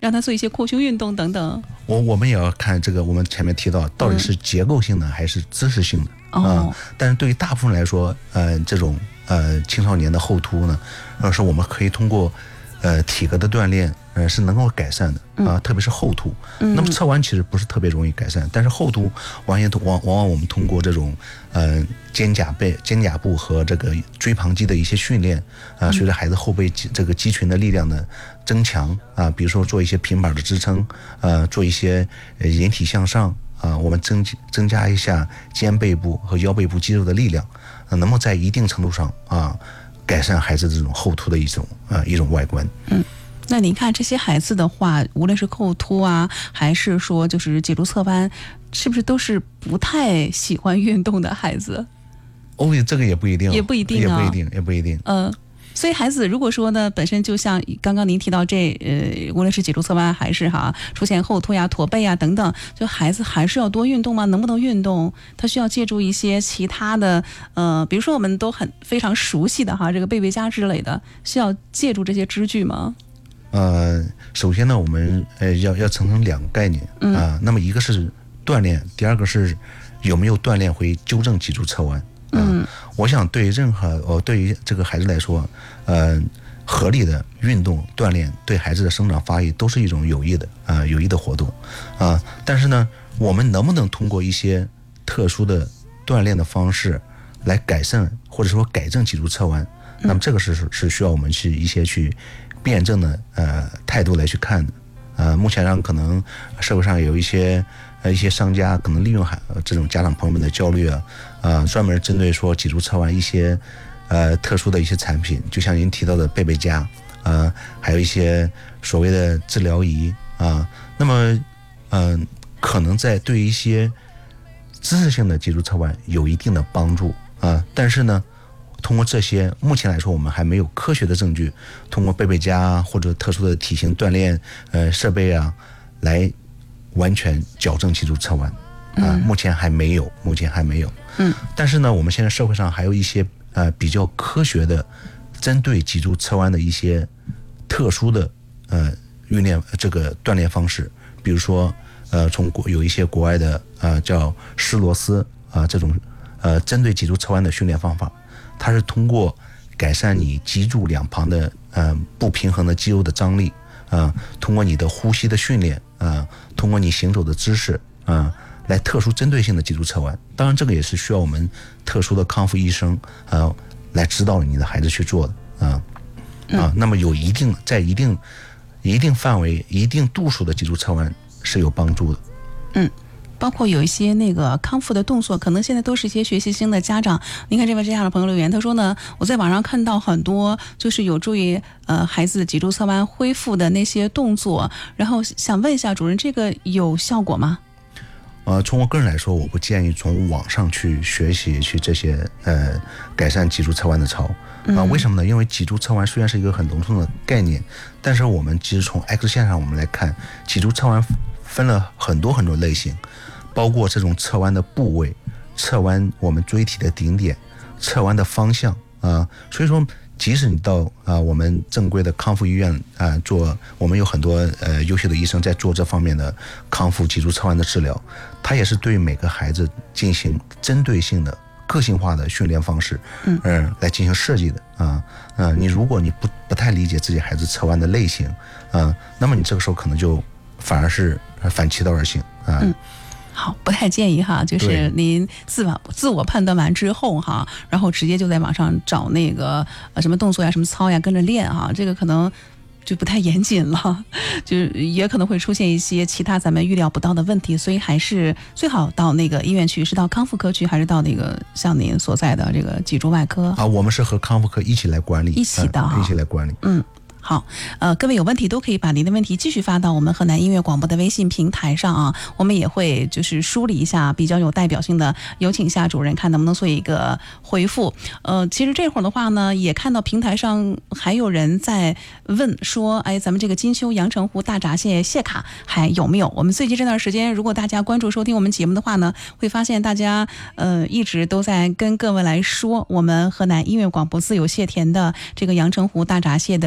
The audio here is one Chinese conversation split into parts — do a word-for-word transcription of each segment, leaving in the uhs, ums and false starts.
让他做一些扩胸运动等等。 我我们也要看这个，我们前面提到到底是结构性的还是姿势性的啊、 哦呃？但是对于大部分来说，呃，这种呃青少年的后凸呢，呃，是我们可以通过呃体格的锻炼，呃是能够改善的啊、呃，特别是后凸。那么侧弯其实不是特别容易改善，但是后凸往往往往往我们通过这种呃肩胛背、肩胛部和这个椎旁肌的一些训练啊、呃，随着孩子后背这个肌群的力量的增强啊、呃，比如说做一些平板的支撑，呃，做一些呃引体向上啊、呃，我们增增加一下肩背部和腰背部肌肉的力量，呃，能够在一定程度上啊、呃、改善孩子这种后凸的一种啊、呃、一种外观。 嗯。那你看这些孩子的话，无论是后凸啊，还是说就是脊柱侧弯，是不是都是不太喜欢运动的孩子？ 哦，这个也不一定， 也不一定、啊， 也不一定，也不一定。 嗯、呃，所以孩子如果说呢，本身就像刚刚您提到这呃，无论是脊柱侧弯还是哈出现后凸呀、驼背呀等等，就孩子还是要多运动吗？能不能运动？他需要借助一些其他的呃，比如说我们都很非常熟悉的哈这个背背佳之类的，需要借助这些支具吗？ 呃，首先呢，我们呃要要层层两个概念啊、呃嗯。那么一个是锻炼，第二个是有没有锻炼会纠正脊柱侧弯。呃、嗯，我想对任何呃对于这个孩子来说，呃，合理的运动锻炼对孩子的生长发育都是一种有益的啊、呃、有益的活动啊、呃。但是呢，我们能不能通过一些特殊的锻炼的方式来改善或者说改正脊柱侧弯？嗯、那么这个是是需要我们去一些去辩证的呃态度来去看的，呃，目前上可能社会上有一些呃一些商家可能利用孩这种家长朋友们的焦虑啊，呃，专门针对说脊柱侧弯一些呃特殊的一些产品，就像您提到的背背佳，呃，还有一些所谓的治疗仪啊、呃，那么嗯、呃，可能在对一些姿势性的脊柱侧弯有一定的帮助啊、呃，但是呢。通过这些，目前来说我们还没有科学的证据，通过背背佳或者特殊的体型锻炼呃设备啊，来完全矫正脊柱侧弯啊、呃，目前还没有，目前还没有。嗯。但是呢，我们现在社会上还有一些呃比较科学的，针对脊柱侧弯的一些特殊的呃训练这个锻炼方式，比如说呃从国有一些国外的呃叫施罗斯啊、呃、这种呃针对脊柱侧弯的训练方法。它是通过改善你脊柱两旁的呃不平衡的肌肉的张力啊、呃，通过你的呼吸的训练啊、呃，通过你行走的姿势啊、呃，来特殊针对性的脊柱侧弯。当然，这个也是需要我们特殊的康复医生啊、呃、来指导你的孩子去做的啊啊、呃呃。那么有一定在一定一定范围、一定度数的脊柱侧弯是有帮助的。 嗯。包括有一些那个康复的动作，可能现在都是一些学习型的家长。您看这位这样的朋友留言，他说呢，我在网上看到很多就是有助于呃孩子脊柱侧弯恢复的那些动作，然后想问一下主任，这个有效果吗？ 呃，从我个人来说，我不建议从网上去学习去这些呃改善脊柱侧弯的操啊、呃。为什么呢？因为脊柱侧弯虽然是一个很笼统的概念，但是我们其实从 X 线上我们来看，脊柱侧弯分了很多很多类型。包括这种侧弯的部位，侧弯我们椎体的顶点，侧弯的方向啊、呃，所以说，即使你到啊、呃、我们正规的康复医院啊、呃、做，我们有很多呃优秀的医生在做这方面的康复脊柱侧弯的治疗，它也是对每个孩子进行针对性的、个性化的训练方式，嗯、呃，来进行设计的啊，嗯、呃，你如果你不不太理解自己孩子侧弯的类型，啊、呃，那么你这个时候可能就反而是反其道而行啊。 嗯好，不太建议哈，就是您自我自我判断完之后哈，然后直接就在网上找那个呃什么动作呀、什么操呀跟着练哈，这个可能就不太严谨了，就也可能会出现一些其他咱们预料不到的问题，所以还是最好到那个医院去，是到康复科去，还是到那个像您所在的这个脊柱外科啊？我们是和康复科一起来管理， 一起的、 呃、一起来管理， 嗯。好，呃，各位有问题都可以把您的问题继续发到我们河南音乐广播的微信平台上啊，我们也会就是梳理一下比较有代表性的，有请夏主任看能不能做一个回复。呃，其实这会儿的话呢，也看到平台上还有人在问说，哎，咱们这个金秋阳澄湖大闸蟹蟹卡还有没有？我们最近这段时间，如果大家关注收听我们节目的话呢，会发现大家呃一直都在跟各位来说，我们河南音乐广播自有蟹田的这个阳澄湖大闸蟹的蟹卡。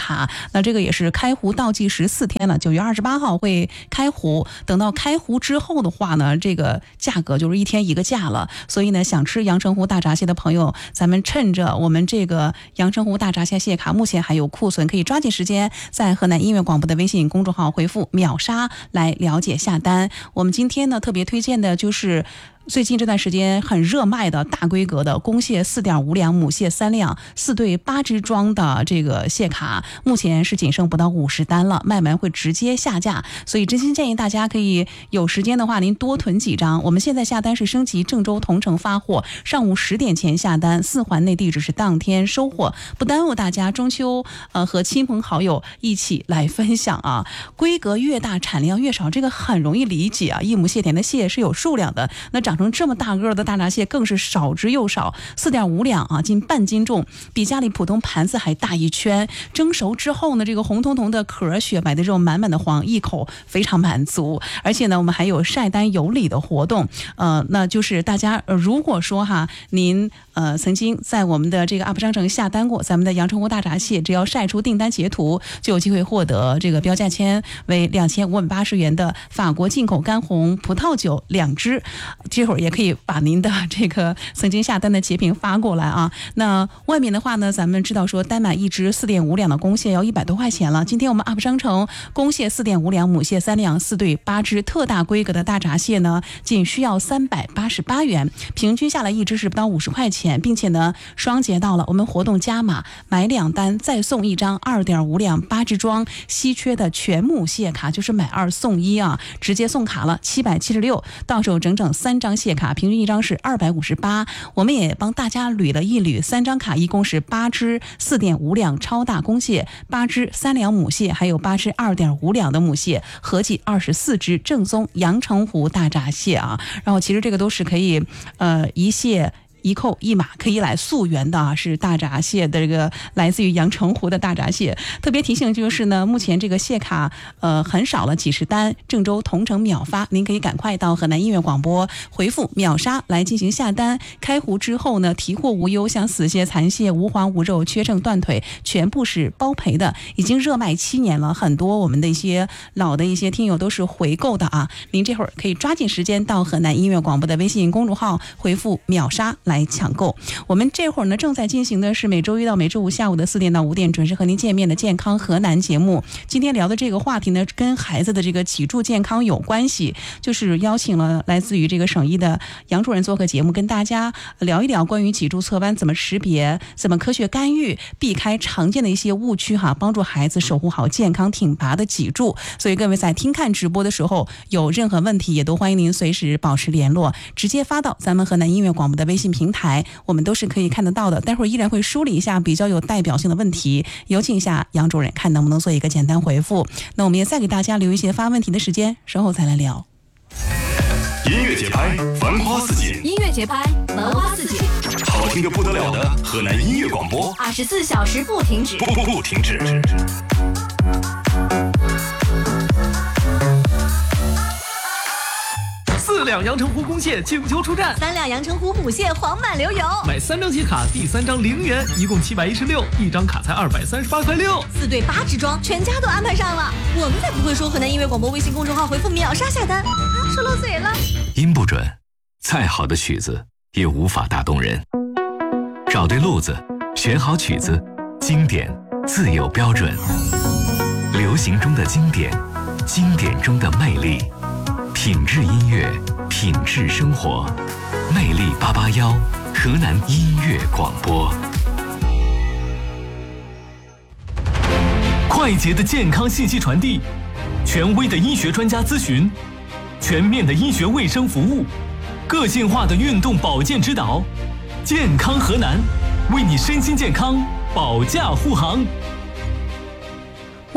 卡。那这个也是开壶倒计时四天了，九月二十八号会开壶。等到开壶之后的话呢，这个价格就是一天一个价了。所以呢，想吃阳澄湖大闸蟹的朋友，咱们趁着我们这个阳澄湖大闸蟹蟹卡目前还有库存，可以抓紧时间在河南音乐广播的微信公众号回复秒杀来了解下单。我们今天呢特别推荐的就是最近这段时间很热卖的大规格的公蟹 四点五 两，母蟹三两，四对八只装的这个蟹卡，目前是仅剩不到五十单了，卖完会直接下架，所以真心建议大家可以有时间的话您多囤几张。我们现在下单是升级郑州同城发货，上午十点前下单，四环内地址是当天收货，不耽误大家中秋呃和亲朋好友一起来分享啊。规格越大产量越少，这个很容易理解啊，一亩蟹田的蟹是有数量的，那长成这么大个的大闸蟹更是少之又少， 四点五两啊，近半斤重，比家里普通盘子还大一圈。蒸熟之后呢，这个红彤彤的壳，雪白的肉，满满的黄，一口非常满足。而且呢，我们还有晒单有礼的活动，呃，那就是大家、呃、如果说哈，您呃曾经在我们的这个 U P 商城下单过咱们的阳澄湖大闸蟹，只要晒出订单截图，就有机会获得这个标价签为两千五百八十元的法国进口干红葡萄酒两支。这会儿也可以把您的这个曾经下单的截屏发过来啊。那外面的话呢，咱们知道说单买一只 四点五 两的公蟹要一百多块钱了。今天我们 U P 商城公蟹 四点五 两，母蟹三两，四对八只特大规格的大闸蟹呢，仅需要三百八十八元，平均下来一只是不到五十块钱，并且呢双节到了，我们活动加码，买两单再送一张 二点五 两八只装稀缺的全母蟹卡，就是买二送一啊，直接送卡了七百七十六，到手整整三张蟹卡，平均一张是二百五十八。我们也帮大家捋了一捋，三张卡一共是八只 四点五 两超大公蟹，八只三两母蟹，还有八只 二点五 两的母蟹，合计二十四只正宗阳澄湖大闸蟹啊。然后其实这个都是可以呃一蟹一扣一码可以来溯源的啊，是大闸蟹的这个来自于阳澄湖的大闸蟹。特别提醒就是呢，目前这个蟹卡呃很少了，几十单，郑州同城秒发，您可以赶快到河南音乐广播回复秒杀来进行下单。开壶之后呢，提货无忧，像死蟹、残蟹、无黄无肉、缺正断腿，全部是包赔的，已经热卖七年了，很多我们的一些老的一些听友都是回购的啊。您这会儿可以抓紧时间到河南音乐广播的微信公众号回复秒杀来抢购。我们这会儿呢正在进行的是每周一到每周五下午的四点到五点准时和您见面的健康河南节目。今天聊的这个话题呢，跟孩子的这个脊柱健康有关系，就是邀请了来自于这个省医的杨主任做客节目，跟大家聊一聊关于脊柱侧弯怎么识别，怎么科学干预，避开常见的一些误区哈，帮助孩子守护好健康挺拔的脊柱。所以各位在听看直播的时候有任何问题，也都欢迎您随时保持联络，直接发到咱们河南音乐广播的微信平台，我们都是可以看得到的。待会儿依然会梳理一下比较有代表性的问题，有请一下杨主任，看能不能做一个简单回复。那我们也再给大家留一些发问题的时间，稍后再来聊。 音乐节拍，繁花似锦； 音乐节拍，繁花似锦。 好听的不得了的河南音乐广播， 二十四小时不停止， 不不不停止。 四两阳澄湖公蟹请求出战， 三两阳澄湖母蟹黄满流油， 买三张蟹卡，第三张零元，一共七百一十六，一张卡才二百三十八块六， 四对八只装，全家都安排上了。我们才不会说河南音乐广播微信公众号回复秒杀下单啊，说漏嘴了。 音不准，再好的曲子也无法打动人。找对路子，选好曲子，经典自有标准。流行中的经典，经典中的魅力。品质音乐，品质生活，魅力八八幺，河南音乐广播。 快捷的健康信息传递，权威的医学专家咨询，全面的医学卫生服务，个性化的运动保健指导，健康河南，为你身心健康保驾护航。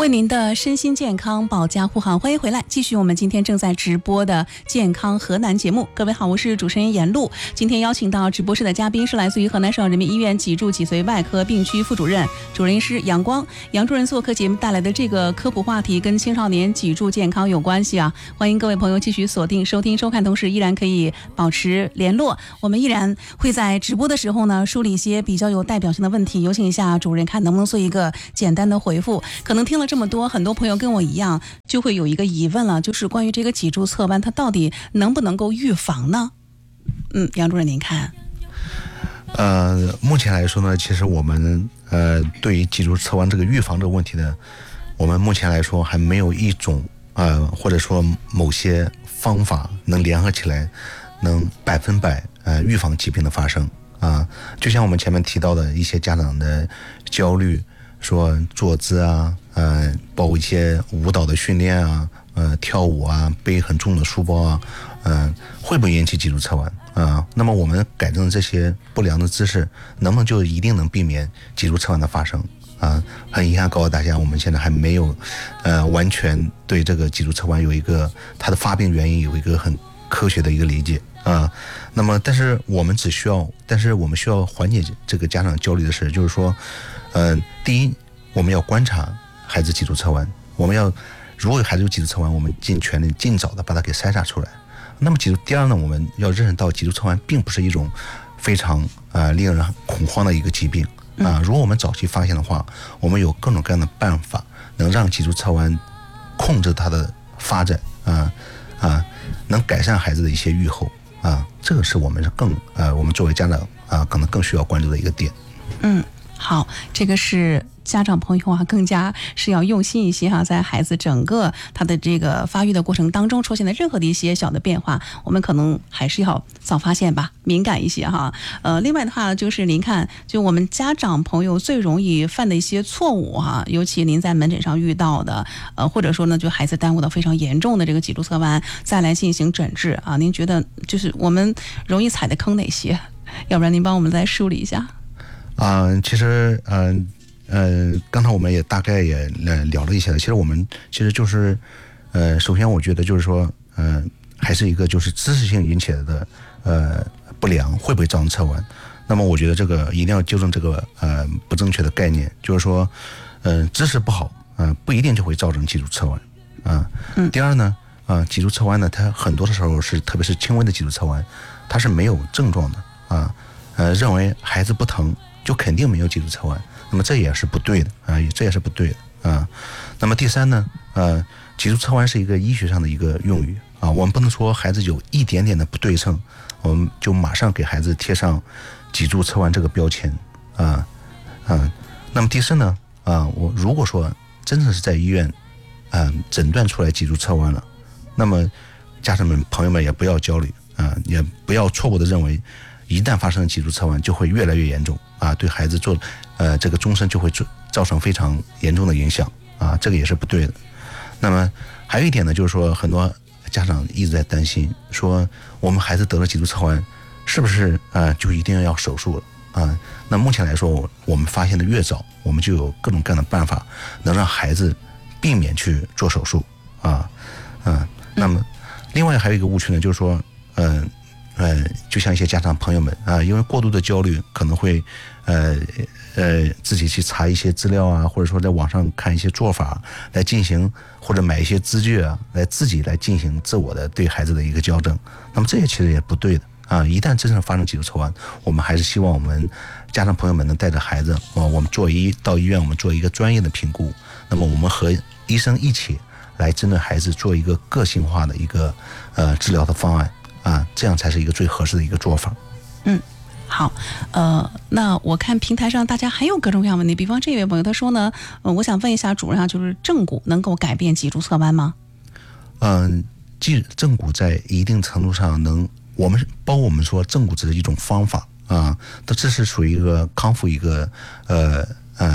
为您的身心健康保驾护航，欢迎回来，继续我们今天正在直播的健康河南节目。各位好，我是主持人严露。今天邀请到直播室的嘉宾是来自于河南省人民医院脊柱脊髓外科病区副主任、主任医师杨光。杨主任做客节目带来的这个科普话题跟青少年脊柱健康有关系啊，欢迎各位朋友继续锁定收听收看，同时依然可以保持联络。我们依然会在直播的时候呢梳理一些比较有代表性的问题，有请一下主任看能不能做一个简单的回复。可能听了这么多，很多朋友跟我一样就会有一个疑问了，就是关于这个脊柱侧弯它到底能不能够预防呢？嗯，杨主任您看。 呃，目前来说呢，其实我们呃对于脊柱侧弯这个预防这个问题呢，我们目前来说还没有一种呃或者说某些方法能联合起来，能百分百呃预防疾病的发生啊。就像我们前面提到的一些家长的焦虑，说坐姿啊，呃，包括一些舞蹈的训练啊，呃，跳舞啊，背很重的书包啊，呃，会不会引起脊柱侧弯啊？那么我们改正这些不良的姿势，能不能就一定能避免脊柱侧弯的发生啊？很遗憾告诉大家，我们现在还没有，呃，完全对这个脊柱侧弯有一个它的发病原因有一个很科学的一个理解啊。那么，但是我们只需要，但是我们需要缓解这个家长焦虑的事，就是说。呃，第一，我们要观察孩子脊柱侧弯，我们要如果孩子有脊柱侧弯，我们尽全力尽早的把它给筛查出来。那么脊柱，第二呢，我们要认识到脊柱侧弯并不是一种非常呃令人恐慌的一个疾病啊、呃。如果我们早期发现的话，我们有各种各样的办法能让脊柱侧弯控制它的发展啊啊、呃呃，能改善孩子的一些预后啊、呃。这个是我们更呃我们作为家长啊、呃、可能更需要关注的一个点。 嗯。好，这个是家长朋友啊，更加是要用心一些哈、啊，在孩子整个他的这个发育的过程当中出现的任何的一些小的变化，我们可能还是要早发现吧，敏感一些哈。呃，另外的话就是您看，就我们家长朋友最容易犯的一些错误哈、啊，尤其您在门诊上遇到的，呃，或者说呢，就孩子耽误到非常严重的这个脊柱侧弯，再来进行诊治啊，您觉得就是我们容易踩的坑哪些？要不然您帮我们再梳理一下。 啊、呃，其实，嗯呃, 呃，刚才我们也大概也聊了一下，其实我们其实就是，呃，首先我觉得就是说，呃，还是一个就是姿势性引起来的呃不良会不会造成侧弯？那么我觉得这个一定要纠正这个呃不正确的概念，就是说，呃，姿势不好，呃，不一定就会造成脊柱侧弯啊、呃。第二呢，啊、呃，脊柱侧弯呢，它很多的时候是特别是轻微的脊柱侧弯，它是没有症状的啊，呃，认为孩子不疼。就肯定没有脊柱侧弯，那么这也是不对的啊，这也是不对的啊。那么第三呢，呃，脊柱侧弯是一个医学上的一个用语啊，我们不能说孩子有一点点的不对称，我们就马上给孩子贴上脊柱侧弯这个标签啊啊。那么第四呢，啊，我如果说真的是在医院，嗯、呃，诊断出来脊柱侧弯了，那么家长们朋友们也不要焦虑啊，也不要错误的认为。一旦发生脊柱侧弯，就会越来越严重啊，对孩子做呃这个终身就会造成非常严重的影响啊，这个也是不对的。那么还有一点呢，就是说很多家长一直在担心，说我们孩子得了脊柱侧弯，是不是呃就一定要手术了啊？那目前来说，我们发现的越早，我们就有各种各样的办法能让孩子避免去做手术啊啊。那么另外还有一个误区呢，就是说嗯。呃呃，就像一些家长朋友们啊，因为过度的焦虑，可能会，呃呃，自己去查一些资料啊，或者说在网上看一些做法来进行，或者买一些资具啊，来自己来进行自我的对孩子的一个矫正。那么这些其实也不对的啊！一旦真正发生脊柱侧弯，我们还是希望我们家长朋友们能带着孩子，啊，我们做一到医院，我们做一个专业的评估。那么我们和医生一起来针对孩子做一个个性化的一个呃治疗的方案。啊，这样才是一个最合适的一个做法。 嗯，好，呃，那我看平台上大家还有各种各样问题，比方这位朋友他说呢，呃，我想问一下主任啊，就是正骨能够改变脊柱侧弯吗？ 嗯，即正骨在一定程度上能，我们包括我们说正骨只是一种方法啊，它这是属于一个康复一个呃呃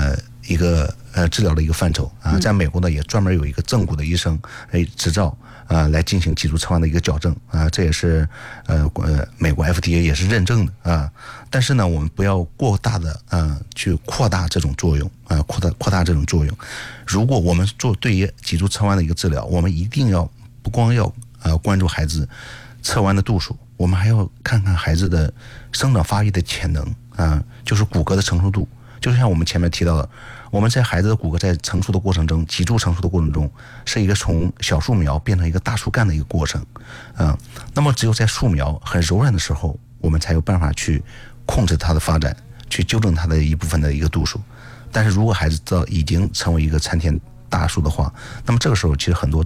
一个呃治疗的一个范畴啊，在美国呢也专门有一个正骨的医生哎执照啊来进行脊柱侧弯的一个矫正啊，这也是呃呃美国 F D A 也是认证的啊。但是呢，我们不要过大的啊去扩大这种作用啊，扩大扩大这种作用。如果我们做对于脊柱侧弯的一个治疗，我们一定要不光要呃关注孩子侧弯的度数，我们还要看看孩子的生长发育的潜能啊，就是骨骼的成熟度。就像我们前面提到的，我们在孩子的骨骼在成熟的过程中，脊柱成熟的过程中，是一个从小树苗变成一个大树干的一个过程啊。那么只有在树苗很柔软的时候，我们才有办法去控制它的发展，去纠正它的一部分的一个度数。但是如果孩子到已经成为一个参天大树的话，那么这个时候其实很多